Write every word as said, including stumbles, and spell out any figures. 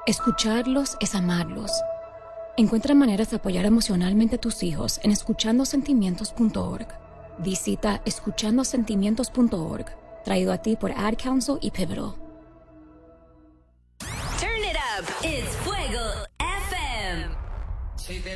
Escucharlos es amarlos. Encuentra maneras de apoyar emocionalmente a tus hijos en escuchando sentimientos punto org. Visita escuchando sentimientos punto org, traído a ti por Ad Council y Pivotal. Turn it up, it's Fuego F M. Si te